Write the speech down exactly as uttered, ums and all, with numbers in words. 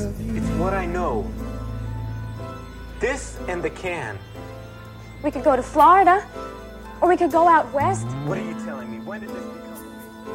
it's what I know. This and the can. We could go to Florida, or we could go out west. What are you telling me? When did this become?